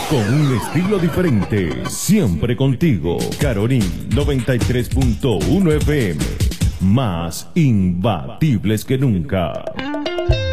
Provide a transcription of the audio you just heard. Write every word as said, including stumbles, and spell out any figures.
con un estilo diferente, siempre contigo. Caroní noventa y tres punto uno F M, más imbatibles que nunca.